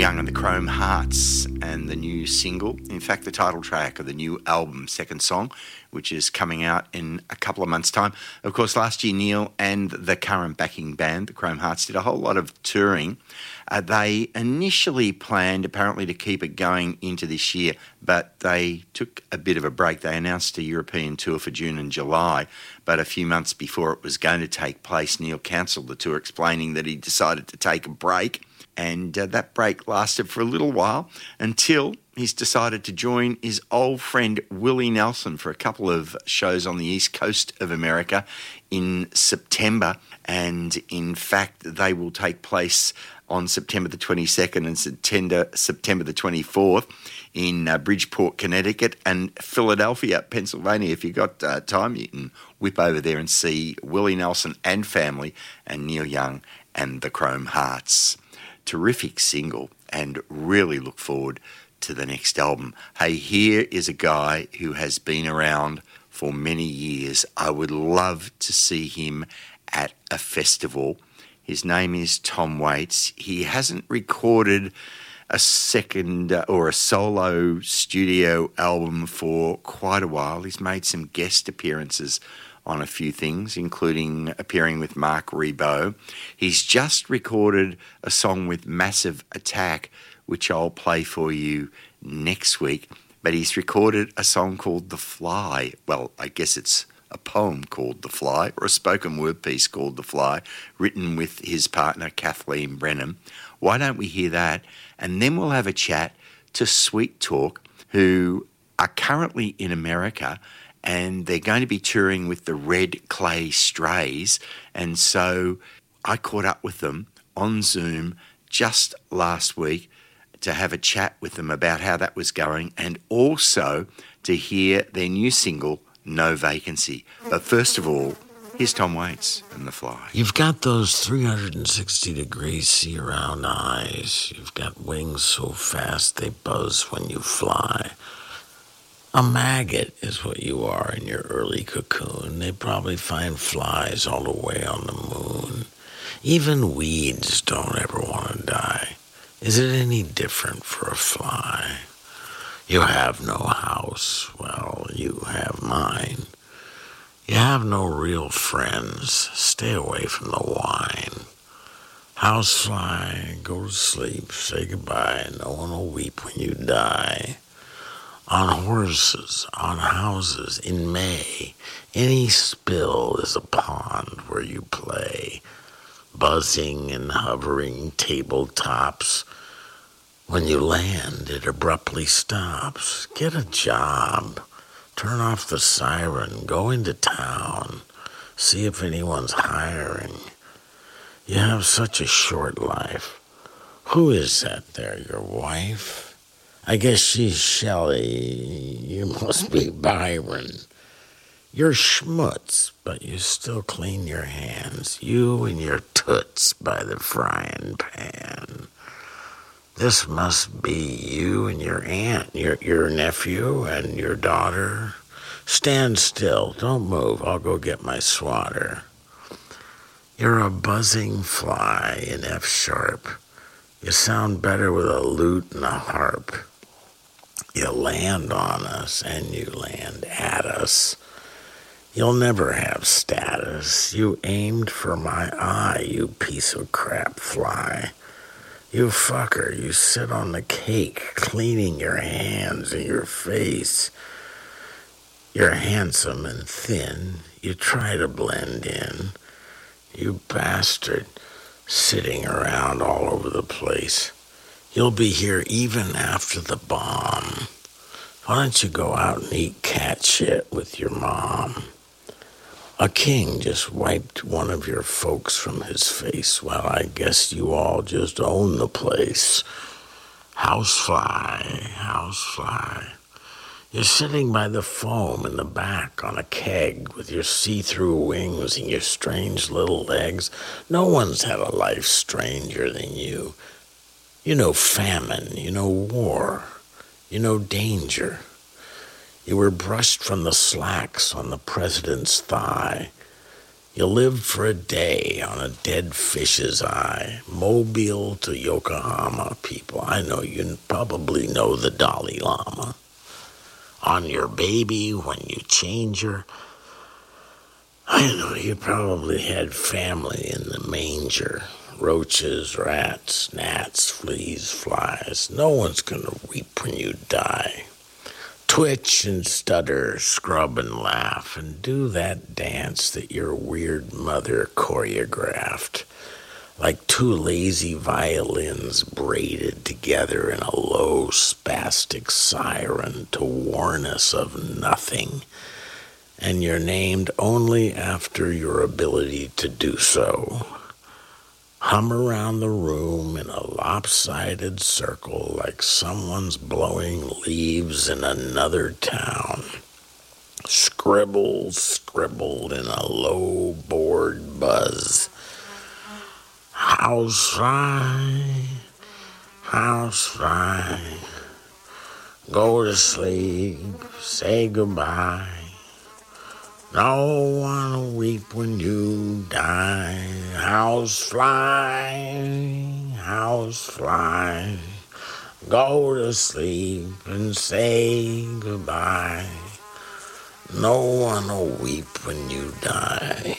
Young and the Chrome Hearts and the new single, in fact the title track of the new album, Second Song, which is coming out in a couple of months' time. Of course, last year Neil and the current backing band, the Chrome Hearts, did a whole lot of touring. They initially planned apparently to keep it going into this year, but they took a bit of a break. They announced a European tour for June and July, but a few months before it was going to take place, Neil cancelled the tour, explaining that he decided to take a break. And that break lasted for a little while until he's decided to join his old friend Willie Nelson for a couple of shows on the east coast of America in September. And in fact, they will take place on September the 22nd and September the 24th in Bridgeport, Connecticut and Philadelphia, Pennsylvania. If you've got time, you can whip over there and see Willie Nelson and family and Neil Young and the Chrome Hearts. Terrific single, and really look forward to the next album. Hey, here is a guy who has been around for many years. I would love to see him at a festival. His name is Tom Waits. He hasn't recorded a second or a solo studio album for quite a while. He's made some guest appearances on a few things, including appearing with Mark Ribot. He's just recorded a song with Massive Attack, which I'll play for you next week. But he's recorded a song called The Fly. Well, I guess it's a poem called The Fly, or a spoken word piece called The Fly, written with his partner Kathleen Brennan. Why don't we hear that? And then we'll have a chat to Sweet Talk, who are currently in America, and they're going to be touring with the Red Clay Strays. And so I caught up with them on Zoom just last week to have a chat with them about how that was going, and also to hear their new single, No Vacancy. But first of all, here's Tom Waits and The Fly. You've got those 360-degree see-around eyes. You've got wings so fast they buzz when you fly. A maggot is what you are in your early cocoon. They probably find flies all the way on the moon. Even weeds don't ever want to die. Is it any different for a fly? You have no house. Well, you have mine. You have no real friends. Stay away from the wine. Housefly, go to sleep, say goodbye. No one will weep when you die. On horses, on houses, in May, any spill is a pond where you play, buzzing and hovering tabletops. When you land, it abruptly stops. Get a job, turn off the siren, go into town, see if anyone's hiring. You have such a short life. Who is that there, your wife? I guess she's Shelley. You must be Byron. You're schmutz, but you still clean your hands. You and your toots by the frying pan. This must be you and your aunt, your nephew and your daughter. Stand still. Don't move. I'll go get my swatter. You're a buzzing fly in F sharp. You sound better with a lute and a harp. You land on us and you land at us. You'll never have status. You aimed for my eye, you piece of crap fly. You fucker, you sit on the cake, cleaning your hands and your face. You're handsome and thin. You try to blend in. You bastard, sitting around all over the place. You'll be here even after the bomb. Why don't you go out and eat cat shit with your mom? A king just wiped one of your folks from his face. Well, I guess you all just own the place. Housefly, housefly. You're sitting by the foam in the back on a keg with your see-through wings and your strange little legs. No one's had a life stranger than you. You know famine, you know war, you know danger. You were brushed from the slacks on the president's thigh. You lived for a day on a dead fish's eye, Mobile to Yokohama, people. I know you probably know the Dalai Lama. On your baby, when you change her, I know you probably had family in the manger. Roaches, rats, gnats, fleas, flies. No one's gonna weep when you die. Twitch and stutter, scrub and laugh, and do that dance that your weird mother choreographed, like two lazy violins braided together in a low spastic siren to warn us of nothing, and you're named only after your ability to do so. Hum around the room in a lopsided circle like someone's blowing leaves in another town. Scribble, scribbled in a low bored buzz. Housefly, housefly, go to sleep, say goodbye. No one will weep when you die. Housefly, housefly, go to sleep and say goodbye. No one will weep when you die.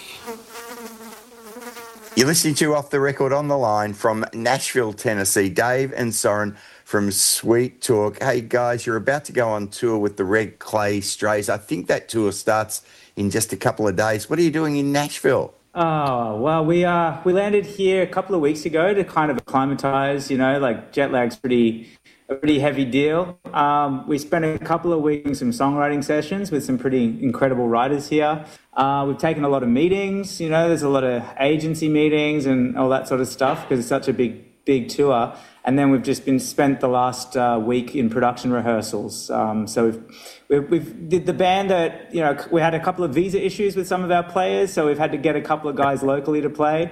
You're listening to Off the Record on the Line from Nashville, Tennessee. Dave and Soren from Sweet Talk. Hey, guys, you're about to go on tour with the Red Clay Strays. I think that tour starts in just a couple of days. What are you doing in Nashville? Oh, well, we landed here a couple of weeks ago to kind of acclimatise, like jet lag's a pretty heavy deal. We spent a couple of weeks in some songwriting sessions with some pretty incredible writers here. We've taken a lot of meetings, there's a lot of agency meetings and all that sort of stuff because it's such a big tour. And then we've just been spent the last week in production rehearsals. So we've did the band that, we had a couple of visa issues with some of our players, so we've had to get a couple of guys locally to play.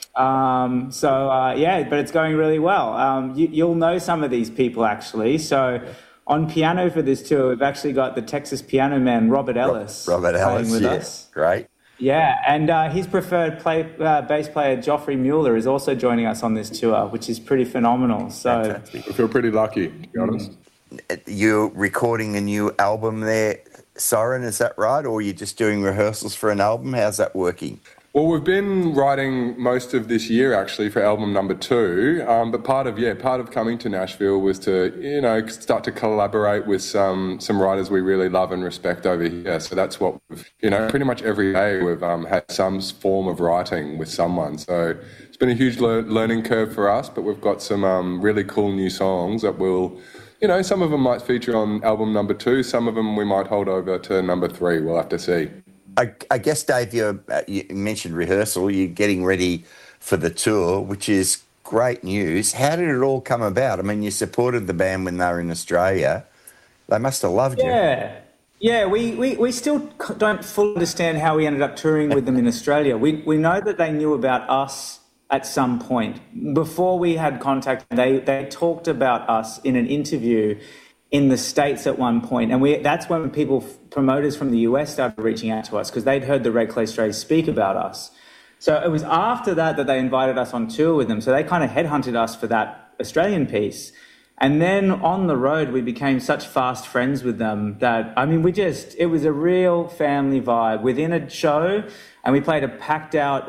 But it's going really well. You'll know some of these people, actually. So on piano for this tour, we've actually got the Texas piano man, Robert Ellis, playing with us. Great. Yeah, and his preferred bass player, Geoffrey Mueller, is also joining us on this tour, which is pretty phenomenal. So fantastic. I feel pretty lucky, to be honest. You're recording a new album there, Soren, is that right? Or are you just doing rehearsals for an album? How's that working? Well, we've been writing most of this year, actually, for album number 2. But part of coming to Nashville was to, start to collaborate with some writers we really love and respect over here. So that's what we've, pretty much every day we've had some form of writing with someone. So it's been a huge learning curve for us, but we've got some really cool new songs that will, some of them might feature on album number 2. Some of them we might hold over to number 3. We'll have to see. I guess, Dave, you mentioned rehearsal. You're getting ready for the tour, which is great news. How did it all come about? I mean, you supported the band when they were in Australia. They must have loved you. Yeah. We still don't fully understand how we ended up touring with them in Australia. We know that they knew about us at some point. Before we had contact, they talked about us in an interview in the States at one point, and that's when promoters from the US started reaching out to us because they'd heard the Red Clay Strays speak about us. So it was after that they invited us on tour with them. So they kind of headhunted us for that Australian piece. And then on the road, we became such fast friends with them that, it was a real family vibe within a show. And we played a packed out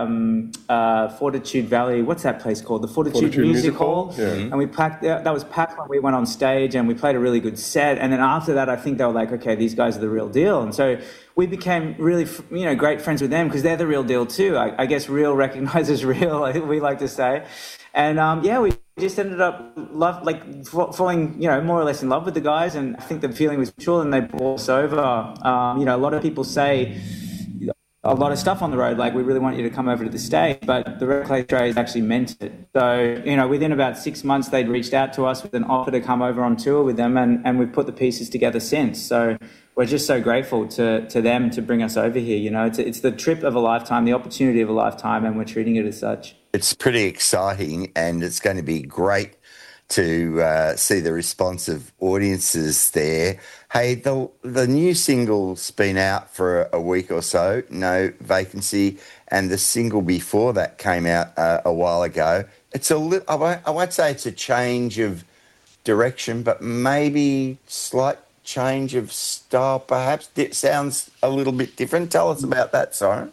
Fortitude Valley. What's that place called? The Fortitude Music Hall. Yeah. And we that was packed when we went on stage, and we played a really good set. And then after that, I think they were like, okay, these guys are the real deal. And so we became really, great friends with them because they're the real deal too. I guess real recognizes real, we like to say. And we just ended up falling, more or less in love with the guys. And I think the feeling was mutual, and they brought us over. A lot of people say a lot of stuff on the road, like, we really want you to come over to the States, but the Red Clay Strays actually meant it. So, within about 6 months, they'd reached out to us with an offer to come over on tour with them, and we've put the pieces together since. So we're just so grateful to them to bring us over here. It's the trip of a lifetime, the opportunity of a lifetime, and we're treating it as such. It's pretty exciting, and it's going to be great to see the response of audiences there. Hey, the new single's been out for a week or so, No Vacancy, and the single before that came out a while ago. It's I won't say it's a change of direction, but maybe slight change of style, perhaps. It sounds a little bit different. Tell us about that, Siren.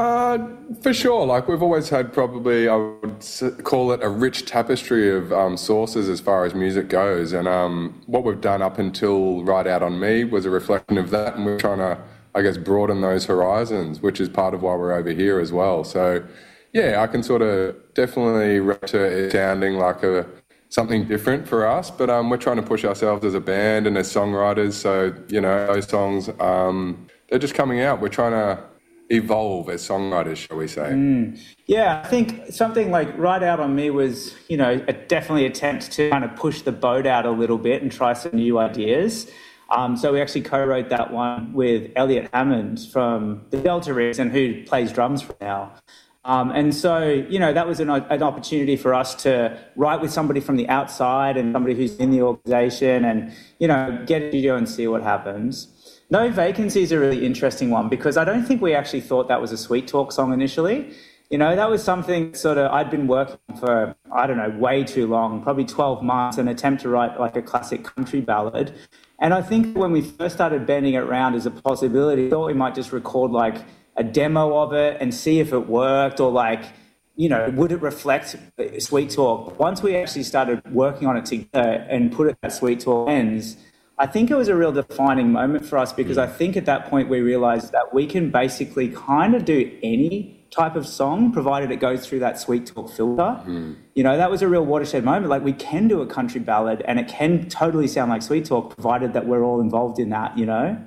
For sure. Like, we've always had probably, I would call it a rich tapestry of sources as far as music goes. And what we've done up until Ride Out On Me was a reflection of that. And we're trying to, I guess, broaden those horizons, which is part of why we're over here as well. So, yeah, I can sort of definitely relate to it sounding like something different for us. But we're trying to push ourselves as a band and as songwriters. So, you know, those songs, they're just coming out. We're trying to evolve as songwriters, shall we say. Yeah, I think something like Ride Out On Me was, you know, definitely attempt to kind of push the boat out a little bit and try some new ideas. So we actually co-wrote that one with Elliot Hammond from the Delta Rigs and who plays drums for now. And so, you know, that was an opportunity for us to write with somebody from the outside and somebody who's in the organisation and, you know, get a studio and see what happens. No Vacancy is a really interesting one because I don't think we actually thought that was a Sweet Talk song initially. You know, that was something sort of I'd been working for, I don't know, way too long, probably 12 months, an attempt to write like a classic country ballad. And I think when we first started bending it around as a possibility, I thought we might just record like a demo of it and see if it worked or like, you know, would it reflect Sweet Talk? Once we actually started working on it together and put it at Sweet Talk ends, I think it was a real defining moment for us because I think at that point we realised that we can basically kind of do any type of song provided it goes through that Sweet Talk filter. You know, that was a real watershed moment. Like, we can do a country ballad and it can totally sound like Sweet Talk provided that we're all involved in that, you know.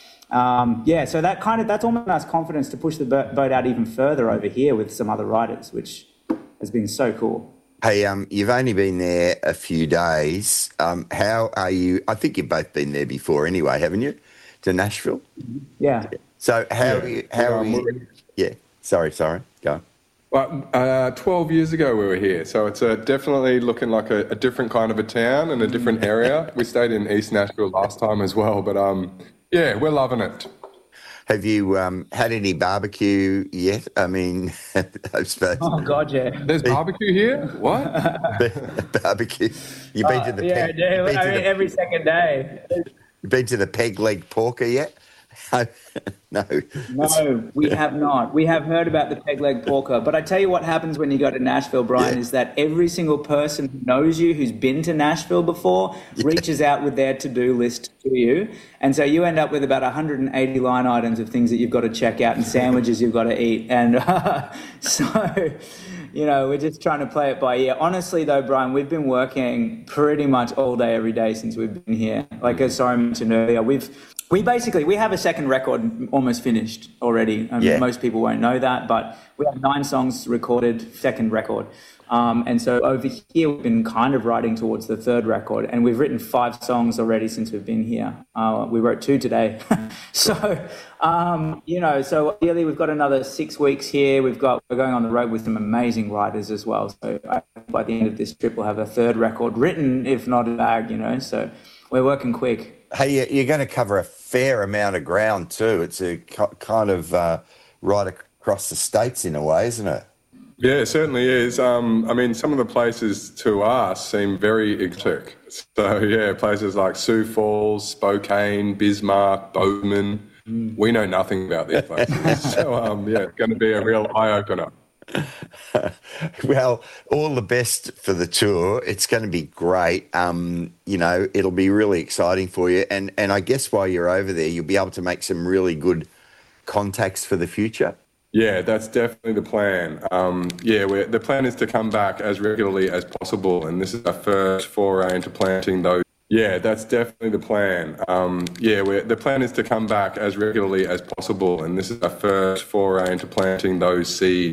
So that's almost us confidence to push the boat out even further over here with some other writers, which has been so cool. Hey, you've only been there a few days. How are you? I think you've both been there before anyway, haven't you? To Nashville? Yeah. So how are you? Yeah. Sorry. Go on. Well, 12 years ago we were here, so it's definitely looking like a different kind of a town and a different area. We stayed in East Nashville last time as well, but yeah, we're loving it. Have you had any barbecue yet? I mean, I suppose. Oh, God, yeah. There's barbecue here? What? Barbecue. You've been to the yeah, peg, dude. I mean, every second day. You've been to the peg leg porker yet? No. No, we have not. We have heard about the peg leg porker, but I tell you what happens when you go to Nashville, Brian, is that every single person who knows you, who's been to Nashville before, reaches out with their to-do list to you. And so you end up with about 180 line items of things that you've got to check out and sandwiches you've got to eat. And so, you know, we're just trying to play it by ear. Honestly, though, Brian, we've been working pretty much all day, every day since we've been here. Like, as Sorry mentioned earlier, we have a second record almost finished already. Most people won't know that, but we have 9 songs recorded, second record. And so over here, we've been kind of writing towards the third record, and we've written 5 songs already since we've been here. We wrote 2 today. So ideally we've got another 6 weeks here. We're going on the road with some amazing writers as well. So by the end of this trip, we'll have a third record written, if not a bag, you know, so we're working quick. Hey, you're going to cover a fair amount of ground too. It's a kind of right across the states in a way, isn't it? Yeah, it certainly is. I mean, some of the places to us seem very exotic. So, yeah, places like Sioux Falls, Spokane, Bismarck, Bowman. We know nothing about these places. So, it's going to be a real eye-opener. Well, all the best for the tour. It's going to be great. You know, it'll be really exciting for you. And I guess while you're over there, you'll be able to make some really good contacts for the future. Yeah, that's definitely the plan. The plan is to come back as regularly as possible, and this is our first foray into planting those. Yeah, that's definitely the plan. The plan is to come back as regularly as possible, and this is our first foray into planting those seeds.